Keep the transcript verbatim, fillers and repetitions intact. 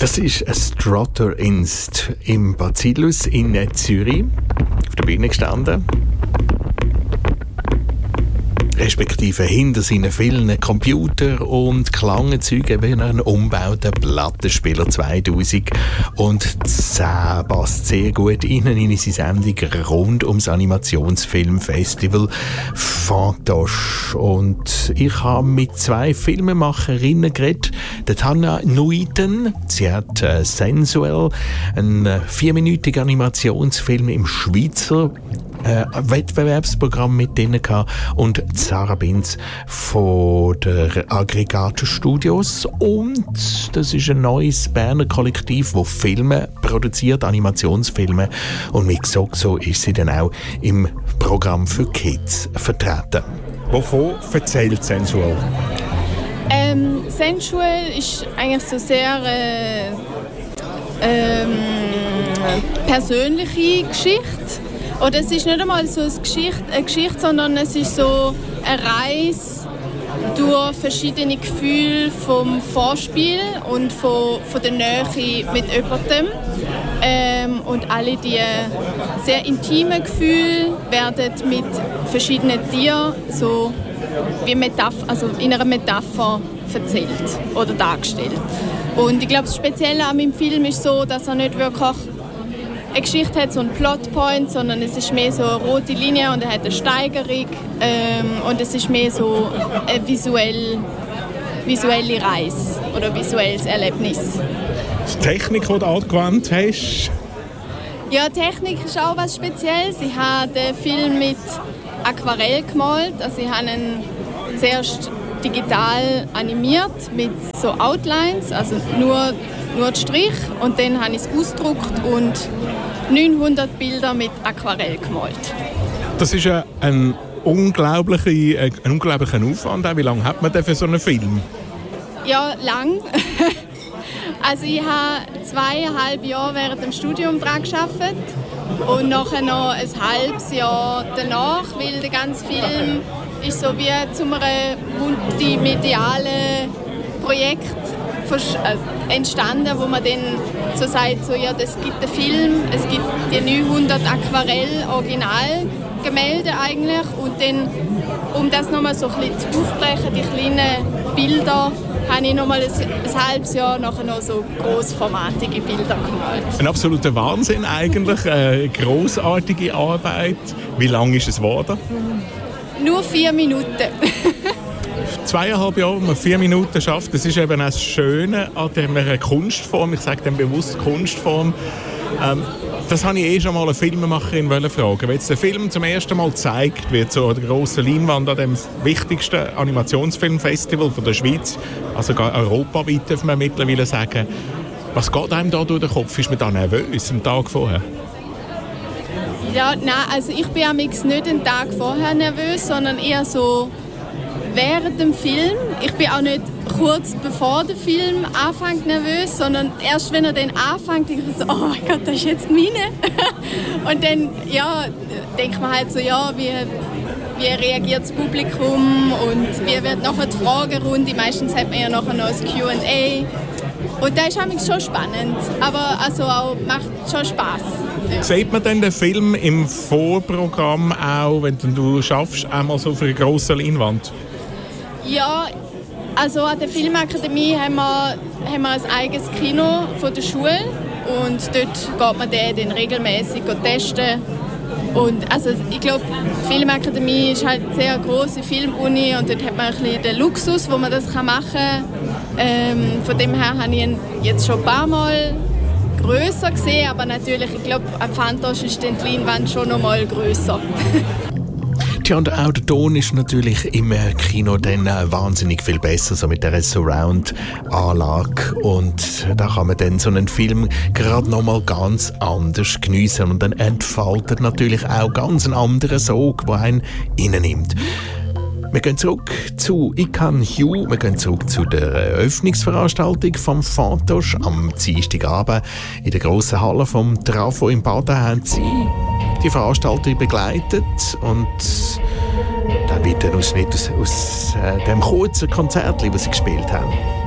Das ist ein Strutter Inst im Bacillus in Zürich auf der Bühne gestanden. Respektive hinter seinen vielen Computer- und Klangenzeugen wie ein umgebauten Plattenspieler zweitausendzehn passt sehr gut rein in seine Sendung rund ums Animationsfilmfestival Fantoche. Und ich habe mit zwei Filmemacherinnen geredet. Die Hanna Nuiten, sie hat äh, Sensuell, einen äh, vierminütigen Animationsfilm im Schweizer Äh, Wettbewerbsprogramm mit denen gehabt, und Sarah Binz von der Aggregator Studios, und das ist ein neues Berner Kollektiv, das Filme produziert, Animationsfilme, und mit Xoxo ist sie dann auch im Programm für Kids vertreten. Wovon erzählt Sensuell? Ähm, Sensuell ist eigentlich so sehr äh, ähm, persönliche Geschichte. Oder es ist nicht einmal so eine Geschichte, eine Geschichte, sondern es ist so eine Reise durch verschiedene Gefühle vom Vorspiel und von, von der Nähe mit jemandem. Ähm, und alle diese sehr intimen Gefühle werden mit verschiedenen Tieren so wie Metapher, also in einer Metapher erzählt oder dargestellt. Und ich glaube, das Spezielle an meinem Film ist so, dass er nicht wirklich eine Geschichte hat, so einen Plotpoint, sondern es ist mehr so eine rote Linie und er hat eine Steigerung, ähm, und es ist mehr so eine visuell, visuelle Reise oder visuelles Erlebnis. Die Technik, die du angewandt hast? Ja, Technik ist auch was Spezielles. Ich habe den Film mit Aquarell gemalt, also ich habe ihn zuerst digital animiert mit so Outlines, also nur nur die Strich, und dann habe ich es ausgedruckt und neunhundert Bilder mit Aquarell gemalt. Das ist ein, ein, unglaublicher, ein unglaublicher Aufwand. Wie lange hat man denn für so einen Film? Ja, lang. Also ich habe zweieinhalb Jahre während dem Studium daran gearbeitet und nachher noch ein halbes Jahr danach, weil der ganze Film ist so wie zu einem multimedialen Projekt entstanden, wo man dann so sagt, so, ja, es gibt einen Film, es gibt die neunhundert Aquarell-Originalgemälde eigentlich, und dann, um das nochmal so ein bisschen zu aufbrechen, die kleinen Bilder, habe ich nochmal ein, ein halbes Jahr nachher noch so grossformatige Bilder gemalt. Ein absoluter Wahnsinn eigentlich, eine grossartige Arbeit. Wie lange ist es geworden? Nur vier Minuten. Zweieinhalb Jahre, wenn man vier Minuten schafft, das ist eben auch das Schöne an dieser Kunstform, ich sage dem bewusst Kunstform. Ähm, das habe ich eh schon mal eine Filmemacherin fragen. Wenn jetzt der Film zum ersten Mal gezeigt wird, so an der grossen Leinwand, an dem wichtigsten Animationsfilmfestival von der Schweiz, also gar europaweit, darf man mittlerweile sagen, was geht einem da durch den Kopf? Ist man da nervös am Tag vorher? Ja, nein, also ich bin am nicht den Tag vorher nervös, sondern eher so während dem Film. Ich bin auch nicht kurz bevor der Film anfängt nervös, sondern erst wenn er dann anfängt, denke ich so, oh mein Gott, das ist jetzt meine. Und dann, ja, denkt man halt so, ja, wie, wie reagiert das Publikum und wie wird nachher die Fragerunde. Meistens hat man ja nachher noch ein Q and A. Und das ist eigentlich schon spannend, aber also auch macht schon Spass. Ja. Sieht man denn den Film im Vorprogramm auch, wenn du schaffst, einmal so auf einer grossen Leinwand? Ja, also an der Filmakademie haben wir, haben wir ein eigenes Kino von der Schule und dort geht man den dann regelmäßig testen. Und also ich glaube, die Filmakademie ist halt eine sehr grosse Filmuni und dort hat man ein bisschen den Luxus, wo man das machen kann. Ähm, von dem her habe ich ihn jetzt schon ein paar Mal grösser gesehen, aber natürlich, ich glaube, am Fantoche ist die Leinwand schon noch mal grösser. Tja, und auch der Ton ist natürlich im Kino dann wahnsinnig viel besser, so mit dieser Surround-Anlage. Und da kann man dann so einen Film gerade noch mal ganz anders geniessen. Und dann entfaltet natürlich auch ganz einen anderen Sog, der einen reinnimmt. Wir gehen zurück zu I Can Hugh, wir gehen zurück zu der Eröffnungsveranstaltung vom Fantoche am Dienstagabend in der grossen Halle vom Trafo in Baden haben sie die Veranstaltung begleitet und dann wird ein Ausschnitt aus, aus äh, dem kurzen Konzert, das sie gespielt haben.